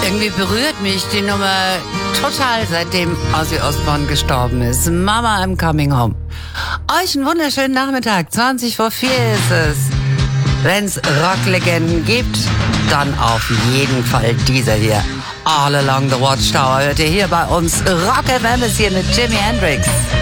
Irgendwie berührt mich die Nummer total, seitdem Ozzy Osbourne gestorben ist. Mama, I'm coming home. Euch einen wunderschönen Nachmittag. 20 vor 4 ist es. Wenn's Rocklegenden gibt, dann auf jeden Fall dieser hier. All Along the Watchtower hört ihr hier bei uns. Rock FM ist hier mit Jimi Hendrix.